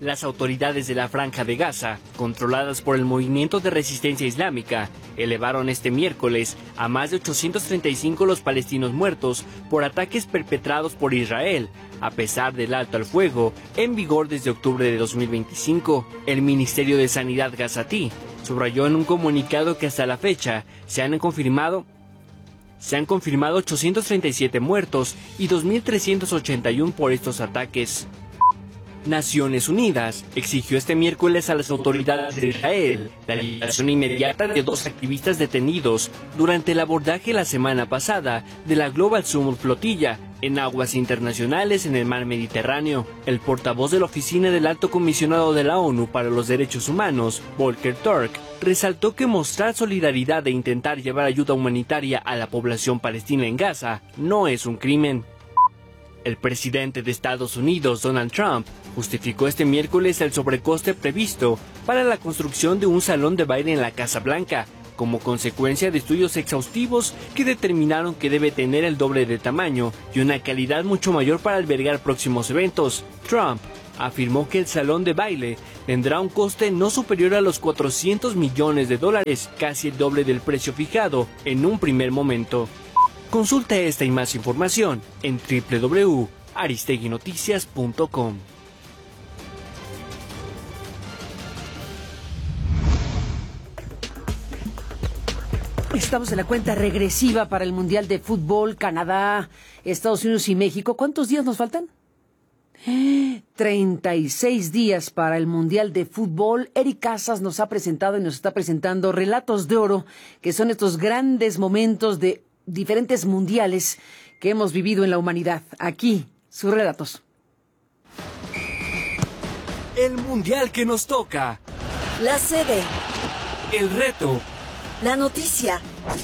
Las autoridades de la Franja de Gaza, controladas por el Movimiento de Resistencia Islámica, elevaron este miércoles a más de 835 los palestinos muertos por ataques perpetrados por Israel, a pesar del alto al fuego en vigor desde octubre de 2025. El Ministerio de Sanidad gazatí subrayó en un comunicado que hasta la fecha se han confirmado 837 muertos y 2.381 por estos ataques. Naciones Unidas exigió este miércoles a las autoridades de Israel la liberación inmediata de 2 activistas detenidos durante el abordaje la semana pasada de la Global Summit Flotilla en aguas internacionales en el mar Mediterráneo. El portavoz de la Oficina del Alto Comisionado de la ONU para los Derechos Humanos, Volker Turk, resaltó que mostrar solidaridad e intentar llevar ayuda humanitaria a la población palestina en Gaza no es un crimen. El presidente de Estados Unidos, Donald Trump, justificó este miércoles el sobrecoste previsto para la construcción de un salón de baile en la Casa Blanca, como consecuencia de estudios exhaustivos que determinaron que debe tener el doble de tamaño y una calidad mucho mayor para albergar próximos eventos. Trump afirmó que el salón de baile tendrá un coste no superior a los $400 millones, casi el doble del precio fijado en un primer momento. Consulta esta y más información en www.aristeguinoticias.com. Estamos en la cuenta regresiva para el Mundial de Fútbol, Canadá, Estados Unidos y México. ¿Cuántos días nos faltan? 36 días para el Mundial de Fútbol. Eric Casas nos ha presentado y nos está presentando Relatos de Oro, que son estos grandes momentos de diferentes mundiales que hemos vivido en la humanidad. Aquí, sus relatos. El mundial que nos toca. La sede. El reto. La noticia.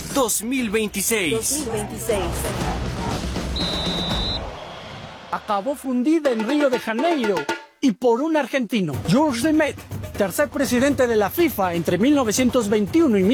2026. Acabó fundida en Río de Janeiro y por un argentino, Jules Rimet, tercer presidente de la FIFA entre 1921 y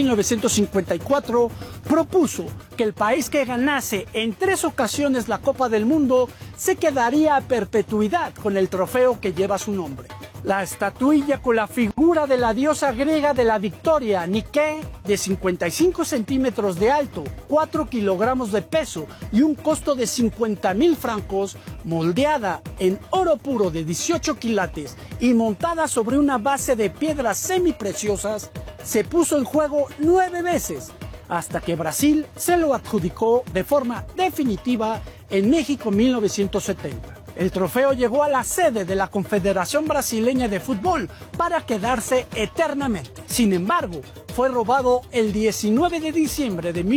1954, propuso que el país que ganase en 3 ocasiones la Copa del Mundo se quedaría a perpetuidad con el trofeo que lleva su nombre. La estatuilla con la figura de la diosa griega de la victoria, Nike, de 55 centímetros de alto, 4 kilogramos de peso y un costo de 50,000 francos, moldeada en oro puro de 18 quilates y montada sobre una base de piedras semipreciosas, se puso en juego 9 veces, hasta que Brasil se lo adjudicó de forma definitiva en México 1970. El trofeo llegó a la sede de la Confederación Brasileña de Fútbol para quedarse eternamente. Sin embargo, fue robado el 19 de diciembre de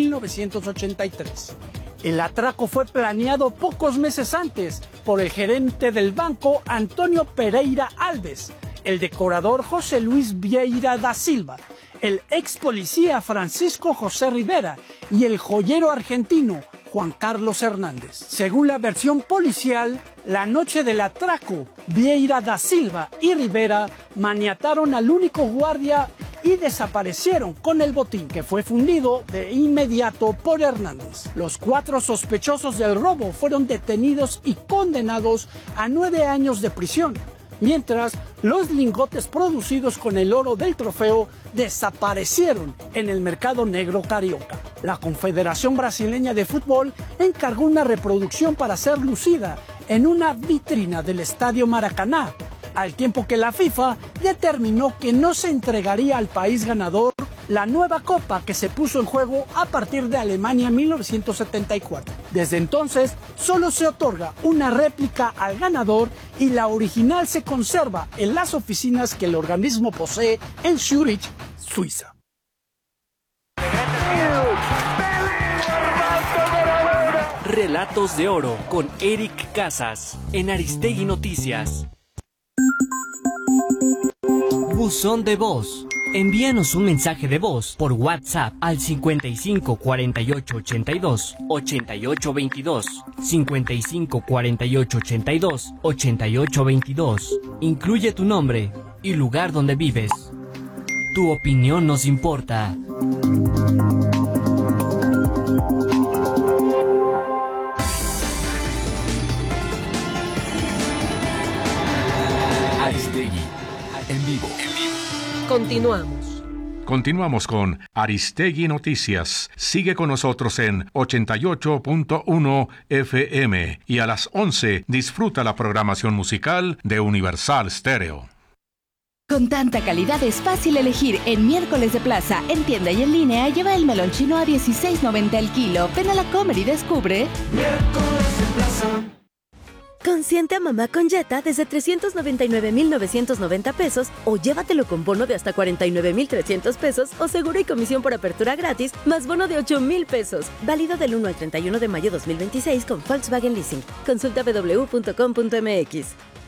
1983. El atraco fue planeado pocos meses antes por el gerente del banco Antonio Pereira Alves, el decorador José Luis Vieira da Silva, el ex policía Francisco José Rivera y el joyero argentino Juan Carlos Hernández. Según la versión policial, la noche del atraco, Vieira da Silva y Rivera maniataron al único guardia y desaparecieron con el botín, que fue fundido de inmediato por Hernández. Los 4 sospechosos del robo fueron detenidos y condenados a 9 años de prisión, mientras los lingotes producidos con el oro del trofeo desaparecieron en el mercado negro carioca. La Confederación Brasileña de Fútbol encargó una reproducción para ser lucida en una vitrina del Estadio Maracaná, al tiempo que la FIFA determinó que no se entregaría al país ganador la nueva copa que se puso en juego a partir de Alemania 1974. Desde entonces, solo se otorga una réplica al ganador y la original se conserva en las oficinas que el organismo posee en Zúrich, Suiza. Relatos de Oro con Eric Casas en Aristegui Noticias. Buzón de voz. Envíanos un mensaje de voz por WhatsApp al 55 48 82 88 22, 55 48 82 88 22. Incluye tu nombre y lugar donde vives. Tu opinión nos importa. Aristegui, en vivo. Continuamos. Continuamos con Aristegui Noticias. Sigue con nosotros en 88.1 FM y a las 11 disfruta la programación musical de Universal Stereo. Con tanta calidad es fácil elegir. En Miércoles de Plaza, en tienda y en línea, lleva el melón chino a $16.90 el kilo. Ven a la Comer y descubre. Miércoles de Plaza. Consiente a mamá con Jetta desde 399,990 pesos o llévatelo con bono de hasta 49,300 pesos o seguro y comisión por apertura gratis más bono de 8,000 pesos. Válido del 1 al 31 de mayo 2026 con Volkswagen Leasing. Consulta www.com.mx.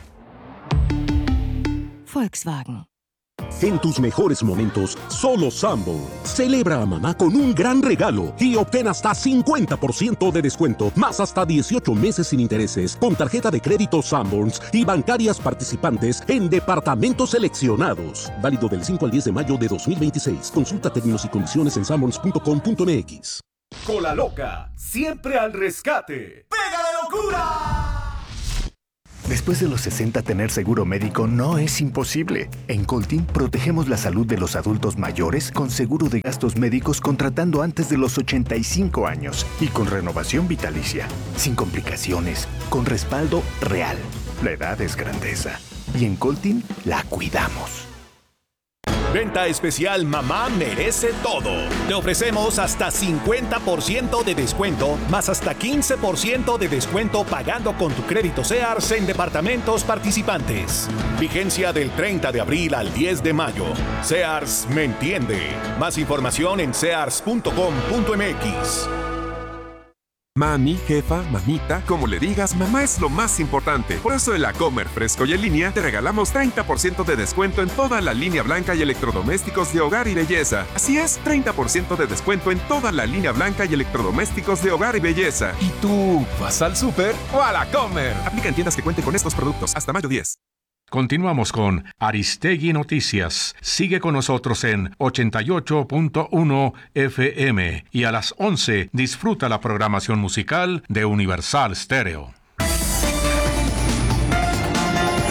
Volkswagen. En tus mejores momentos, solo Sanborns. Celebra a mamá con un gran regalo y obtén hasta 50% de descuento, más hasta 18 meses sin intereses, con tarjeta de crédito Sanborns y bancarias participantes en departamentos seleccionados. Válido del 5 al 10 de mayo de 2026. Consulta términos y condiciones en sanborns.com.mx. Cola Loca, siempre al rescate. ¡Pega de locura! Después de los 60, tener seguro médico no es imposible. En Coltin protegemos la salud de los adultos mayores con seguro de gastos médicos contratando antes de los 85 años y con renovación vitalicia, sin complicaciones, con respaldo real. La edad es grandeza y en Coltin la cuidamos. Venta especial Mamá Merece Todo. Te ofrecemos hasta 50% de descuento, más hasta 15% de descuento pagando con tu crédito Sears en departamentos participantes. Vigencia del 30 de abril al 10 de mayo. Sears me entiende. Más información en sears.com.mx. Mami, jefa, mamita, como le digas, mamá es lo más importante. Por eso en la Comer Fresco y en línea te regalamos 30% de descuento en toda la línea blanca y electrodomésticos de hogar y belleza. Así es, 30% de descuento en toda la línea blanca y electrodomésticos de hogar y belleza. ¿Y tú vas al súper o a la Comer? Aplica en tiendas que cuenten con estos productos hasta mayo 10. Continuamos con Aristegui Noticias. Sigue con nosotros en 88.1 FM y a las 11 disfruta la programación musical de Universal Stereo.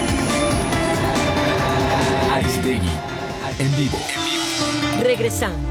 Aristegui, en vivo. Regresamos.